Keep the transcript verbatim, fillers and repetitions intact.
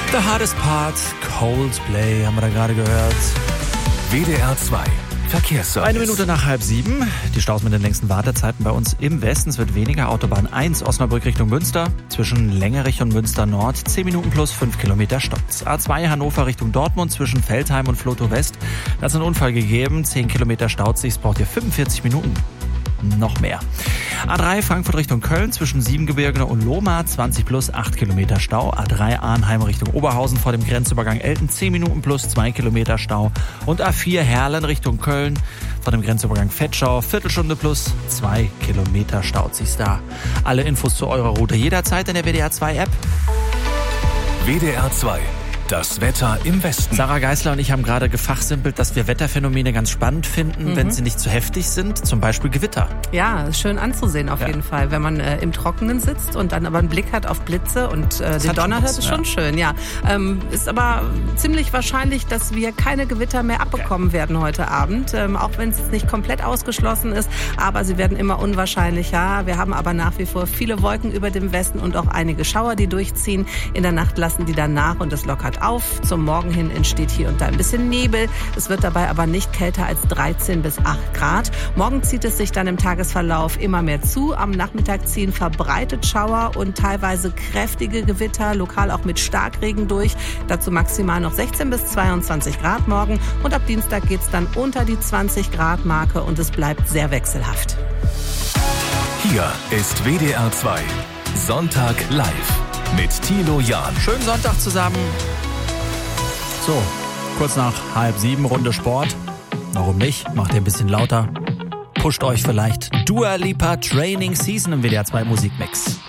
The Hardest Part, Coldplay, haben wir da gerade gehört. W D R zwei Verkehrsservice. Eine Minute nach halb sieben. Die Staus mit den längsten Wartezeiten bei uns im Westen. Es wird weniger. Autobahn eins, Osnabrück Richtung Münster. Zwischen Längerich und Münster Nord. zehn Minuten plus fünf Kilometer Staus. A zwei Hannover Richtung Dortmund zwischen Veltheim und Flotow West. Da ist ein Unfall gegeben. zehn Kilometer staut sich. Es braucht hier fünfundvierzig Minuten. Noch mehr. A drei Frankfurt Richtung Köln zwischen Siebengebirge und Lohmar, zwanzig plus acht Kilometer Stau. A drei Arnheim Richtung Oberhausen vor dem Grenzübergang Elten, zehn Minuten plus zwei Kilometer Stau. Und A vier Herlen Richtung Köln vor dem Grenzübergang Vetschau, Viertelstunde plus zwei Kilometer staut sich's da. Alle Infos zu eurer Route jederzeit in der W D R zwei App. W D R zwei. Das Wetter im Westen. Sarah Geisler und ich haben gerade gefachsimpelt, dass wir Wetterphänomene ganz spannend finden, mhm. wenn sie nicht zu heftig sind. Zum Beispiel Gewitter. Ja, ist schön anzusehen auf ja. jeden Fall. Wenn man äh, im Trockenen sitzt und dann aber einen Blick hat auf Blitze und äh, den Donner hört, ist schon ja. schön. Ja, ähm, ist aber ziemlich wahrscheinlich, dass wir keine Gewitter mehr abbekommen okay. werden heute Abend. Ähm, auch wenn es nicht komplett ausgeschlossen ist. Aber sie werden immer unwahrscheinlicher. Wir haben aber nach wie vor viele Wolken über dem Westen und auch einige Schauer, die durchziehen. In der Nacht lassen die dann nach und es lockert auf. Zum Morgen hin entsteht hier und da ein bisschen Nebel. Es wird dabei aber nicht kälter als dreizehn bis acht Grad. Morgen zieht es sich dann im Tagesverlauf immer mehr zu. Am Nachmittag ziehen verbreitet Schauer und teilweise kräftige Gewitter, lokal auch mit Starkregen durch. Dazu maximal noch sechzehn bis zweiundzwanzig Grad morgen. Und ab Dienstag geht es dann unter die zwanzig Grad Marke und es bleibt sehr wechselhaft. Hier ist W D R zwei Sonntag live mit Thilo Jahn. Schönen Sonntag zusammen. So, kurz nach halb sieben, Runde Sport. Warum nicht? Macht ihr ein bisschen lauter. Pusht euch vielleicht Dua Lipa Training Season im W D R zwei Musikmix.